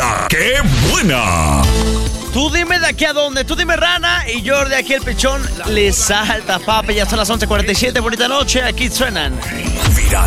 ¡La qué buena! Tú dime de aquí a dónde, tú dime Rana y yo de aquí el pechón le salta, papi. Ya son las 11:47, bonita noche, aquí suenan. Viral.